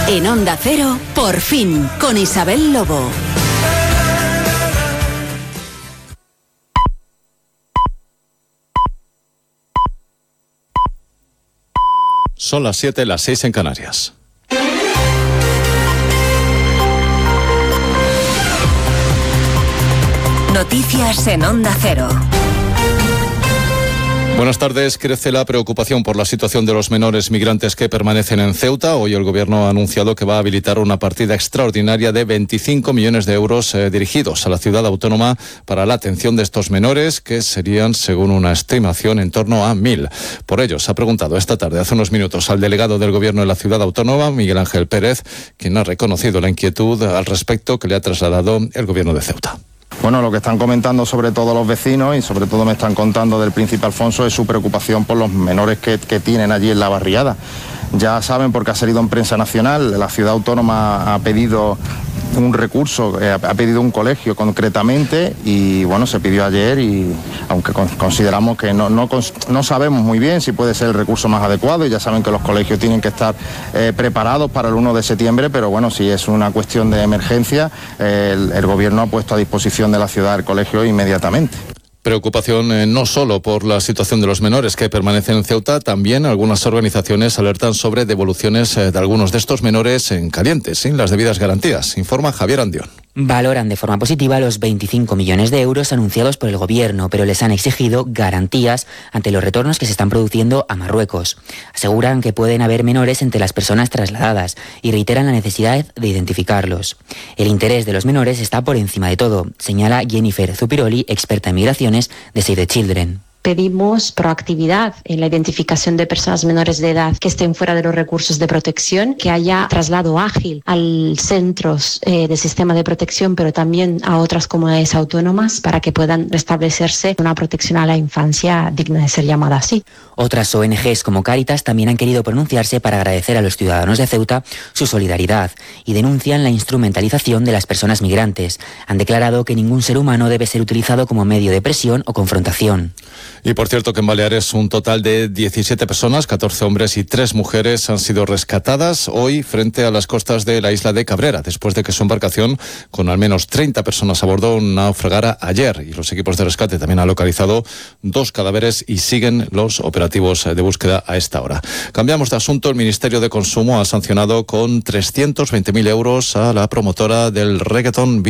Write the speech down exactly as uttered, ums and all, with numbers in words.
En Onda Cero, Por Fin, con Isabel Lobo. Son las siete, las seis en Canarias. Noticias en Onda Cero. Buenas tardes. Crece la preocupación por la situación de los menores migrantes que permanecen en Ceuta. Hoy el Gobierno ha anunciado que va a habilitar una partida extraordinaria de veinticinco millones de euros eh, dirigidos a la ciudad autónoma para la atención de estos menores, que serían, según una estimación, en torno a mil. Por ello, se ha preguntado esta tarde, hace unos minutos, al delegado del Gobierno en la ciudad autónoma, Miguel Ángel Pérez, quien ha reconocido la inquietud al respecto que le ha trasladado el Gobierno de Ceuta. Bueno, lo que están comentando sobre todo los vecinos y sobre todo me están contando del Príncipe Alfonso es su preocupación por los menores que, que tienen allí en la barriada. Ya saben, porque ha salido en prensa nacional, la ciudad autónoma ha pedido un recurso, eh, ha pedido un colegio concretamente y bueno, se pidió ayer y aunque con, consideramos que no, no, no sabemos muy bien si puede ser el recurso más adecuado y ya saben que los colegios tienen que estar eh, preparados para el uno de septiembre, pero bueno, si es una cuestión de emergencia, eh, el, el gobierno ha puesto a disposición de la ciudad el colegio inmediatamente. Preocupación eh, no solo por la situación de los menores que permanecen en Ceuta, también algunas organizaciones alertan sobre devoluciones eh, de algunos de estos menores en caliente, sin las debidas garantías, informa Javier Andión. Valoran de forma positiva los veinticinco millones de euros anunciados por el Gobierno, pero les han exigido garantías ante los retornos que se están produciendo a Marruecos. Aseguran que pueden haber menores entre las personas trasladadas y reiteran la necesidad de identificarlos. El interés de los menores está por encima de todo, señala Jennifer Zupiroli, experta en migraciones de Save the Children. Pedimos proactividad en la identificación de personas menores de edad que estén fuera de los recursos de protección, que haya traslado ágil a centros eh, de sistema de protección, pero también a otras comunidades autónomas para que puedan restablecerse una protección a la infancia digna de ser llamada así. Otras O N Ges como Cáritas también han querido pronunciarse para agradecer a los ciudadanos de Ceuta su solidaridad y denuncian la instrumentalización de las personas migrantes. Han declarado que ningún ser humano debe ser utilizado como medio de presión o confrontación. Y por cierto que en Baleares un total de diecisiete personas, catorce hombres y tres mujeres han sido rescatadas hoy frente a las costas de la isla de Cabrera, después de que su embarcación, con al menos treinta personas a bordo, naufragara ayer. Y los equipos de rescate también han localizado dos cadáveres y siguen los operativos de búsqueda a esta hora. Cambiamos de asunto. El Ministerio de Consumo ha sancionado con trescientos veinte mil euros a la promotora del reggaetón